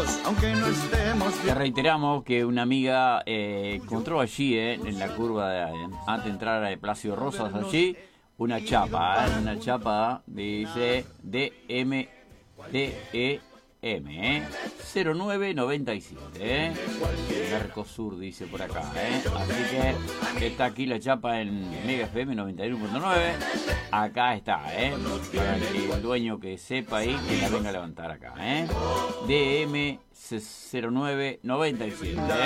aunque no estemos Te bien. reiteramos que una amiga encontró allí, en la curva, antes de entrar a Plácido Rosas, allí, una chapa, dice DMDEM, 0997, Mercosur dice por acá, así que está aquí la chapa en Mega FM 91.9, acá está, para que el dueño que sepa ahí, que la venga a levantar acá, DM 0997,